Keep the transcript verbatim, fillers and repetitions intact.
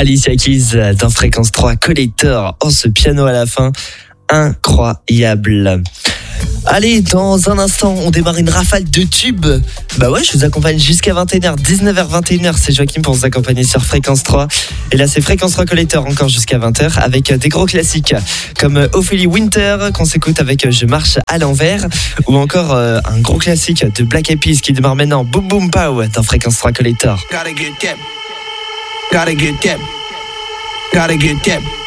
Alicia Keys dans Fréquence trois Collector. Oh, ce piano à la fin, incroyable. Allez, dans un instant, on démarre une rafale de tubes. Bah ouais, je vous accompagne jusqu'à vingt et une heures, dix-neuf heures, vingt et une heures. C'est Joachim pour vous accompagner sur Fréquence trois. Et là, c'est Fréquence trois Collector encore jusqu'à vingt heures avec des gros classiques comme Ophélie Winter qu'on s'écoute avec Je marche à l'envers, ou encore euh, un gros classique de Black Eyed Peas qui démarre maintenant, Boom Boom Pow dans Fréquence trois Collector. Gotta get that. Gotta get that. Gotta get that.